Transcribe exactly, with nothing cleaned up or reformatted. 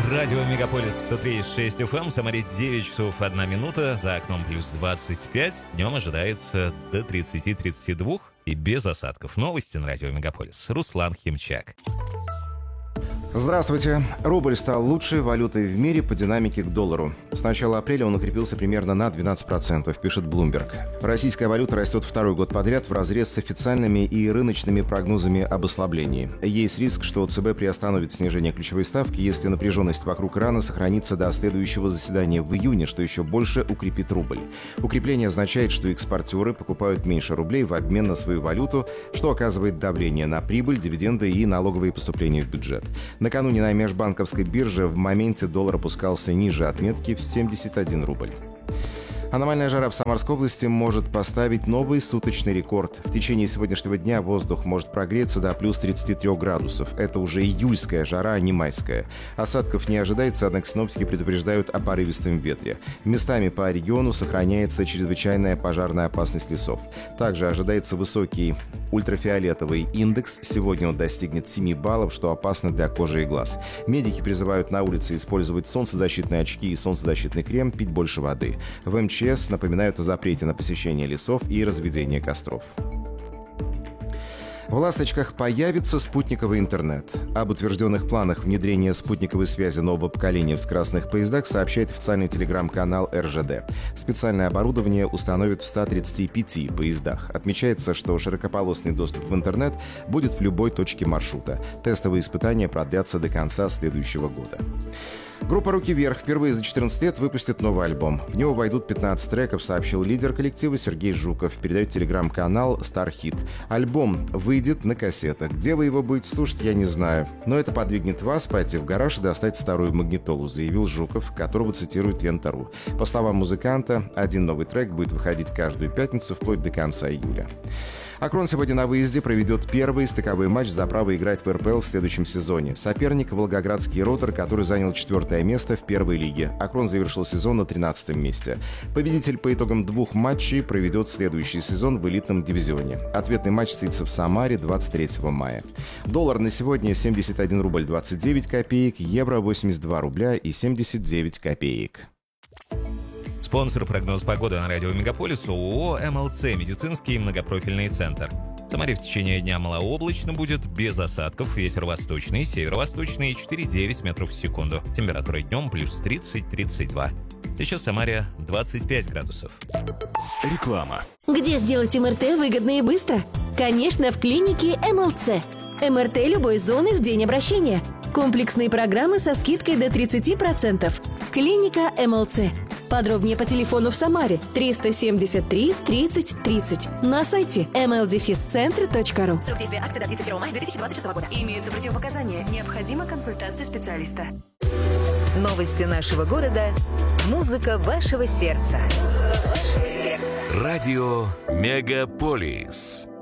Радио Мегаполис сто три и шесть эф эм. Самаре девять часов одна минута. За окном плюс двадцать пять. Днем ожидается до тридцати-тридцати двух и без осадков. Новости на Радио Мегаполис. Руслан Химчак. Здравствуйте. Рубль стал лучшей валютой в мире по динамике к доллару. С начала апреля он укрепился примерно на двенадцать процентов, пишет Bloomberg. Российская валюта растет второй год подряд вразрез с официальными и рыночными прогнозами об ослаблении. Есть риск, что ЦБ приостановит снижение ключевой ставки, если напряженность вокруг Ирана сохранится до следующего заседания в июне, что еще больше укрепит рубль. Укрепление означает, что экспортеры покупают меньше рублей в обмен на свою валюту, что оказывает давление на прибыль, дивиденды и налоговые поступления в бюджет. Накануне на межбанковской бирже в моменте доллар опускался ниже отметки в семьдесят один рубль. Аномальная жара в Самарской области может поставить новый суточный рекорд. В течение сегодняшнего дня воздух может прогреться до плюс тридцати трёх градусов. Это уже июльская жара, а не майская. Осадков не ожидается, однако синоптики предупреждают о порывистом ветре. Местами по региону сохраняется чрезвычайная пожарная опасность лесов. Также ожидается высокий ультрафиолетовый индекс. Сегодня он достигнет семи баллов, что опасно для кожи и глаз. Медики призывают на улице использовать солнцезащитные очки и солнцезащитный крем, пить больше воды. В эм че эс напоминают о запрете на посещение лесов и разведение костров. В «Ласточках» появится спутниковый интернет. Об утвержденных планах внедрения спутниковой связи нового поколения в скоростных поездах сообщает официальный телеграм-канал эр жэ дэ. Специальное оборудование установят в ста тридцати пяти поездах. Отмечается, что широкополосный доступ в интернет будет в любой точке маршрута. Тестовые испытания продлятся до конца следующего года. Группа «Руки вверх» впервые за четырнадцать лет выпустит новый альбом. В него войдут пятнадцать треков, сообщил лидер коллектива Сергей Жуков, передает телеграм-канал «Стархит». Альбом выйдет на кассетах. Где вы его будете слушать, я не знаю. Но это подвигнет вас пойти в гараж и достать старую магнитолу, заявил Жуков, которого цитирует Лента точка ру. По словам музыканта, один новый трек будет выходить каждую пятницу вплоть до конца июля. Акрон сегодня на выезде проведет первый стыковой матч за право играть в эр пэ эл в следующем сезоне. Соперник — Волгоградский «Ротор», который занял четвертое место в первой лиге. Акрон завершил сезон на тринадцатом месте. Победитель по итогам двух матчей проведет следующий сезон в элитном дивизионе. Ответный матч состоится в Самаре двадцать третьего мая. Доллар на сегодня семьдесят один рубль двадцать девять копеек, евро восемьдесят два рубля и семьдесят девять копеек. Спонсор прогноз погоды на Радио Мегаполис ООО эм эл цэ «Медицинский многопрофильный центр». В Самаре в течение дня малооблачно будет, без осадков, ветер восточный, северо-восточный четыре-девять метров в секунду. Температура днем плюс тридцать-тридцать два. Сейчас в Самаре двадцать пять градусов. Реклама. Где сделать эм эр тэ выгодно и быстро? Конечно, в клинике эм эл цэ. эм эр тэ любой зоны в день обращения. Комплексные программы со скидкой до тридцати процентов. Клиника эм эл цэ. Подробнее по телефону в Самаре триста семьдесят три тридцать тридцать. На сайте эм эл дефис центр точка ру. Срок действия акции до тридцать первого мая две тысячи двадцать шестого года. Имеются противопоказания. Необходима консультация специалиста. Новости нашего города. Музыка вашего сердца. Музыка вашего сердца. Радио Мегаполис.